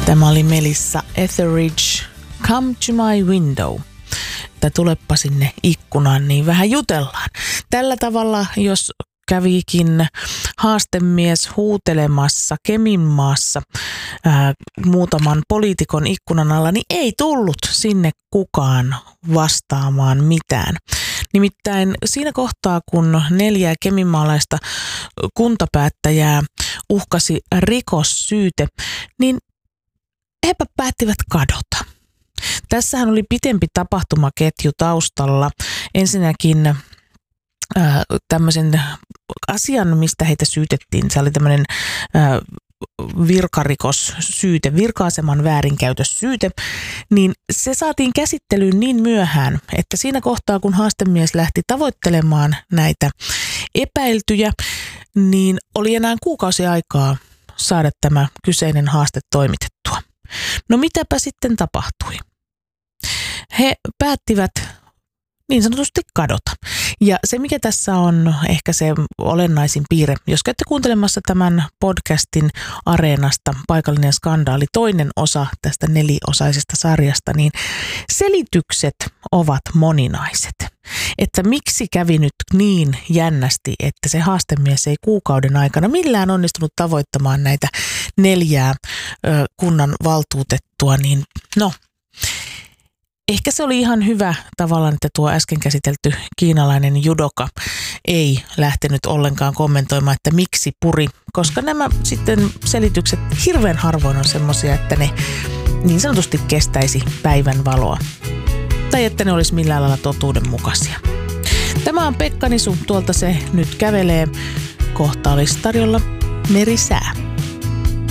Tämä oli Melissa Etheridge, Come to my window. Tai tuleppa sinne ikkunaan, niin vähän jutellaan. Tällä tavalla, jos kävikin haastemies huutelemassa Keminmaassa muutaman poliitikon ikkunan alla, niin ei tullut sinne kukaan vastaamaan mitään. Nimittäin siinä kohtaa, kun 4 keminmaalaista kuntapäättäjää uhkasi rikossyyte, niin hepä päättivät kadota. Tässähän oli pitempi tapahtumaketju taustalla. Ensinnäkin tämmöisen asian, mistä heitä syytettiin. Se oli tämmöinen virkarikossyyte, virka-aseman väärinkäytössyyte, niin se saatiin käsittelyyn niin myöhään, että siinä kohtaa, kun haastemies lähti tavoittelemaan näitä epäiltyjä, niin oli enää kuukausi aikaa saada tämä kyseinen haaste toimitettua. No mitäpä sitten tapahtui? He päättivät niin sanotusti kadota. Ja se, mikä tässä on ehkä se olennaisin piirre, jos käytte kuuntelemassa tämän podcastin Areenasta Paikallinen skandaali, toinen osa tästä 4-osaisesta sarjasta, niin selitykset ovat moninaiset. Että miksi kävi nyt niin jännästi, että se haastemies ei kuukauden aikana millään onnistunut tavoittamaan näitä 4 kunnan valtuutettua, niin no, ehkä se oli ihan hyvä tavallaan, että tuo äsken käsitelty kiinalainen judoka ei lähtenyt ollenkaan kommentoimaan, että miksi puri, koska nämä sitten selitykset hirveän harvoin on semmoisia, että ne niin sanotusti kestäisi päivän valoa tai että ne olisi millään lailla totuudenmukaisia. Tämä on Pekka Nisu, tuolta se nyt kävelee. Kohta olisi tarjolla merisää.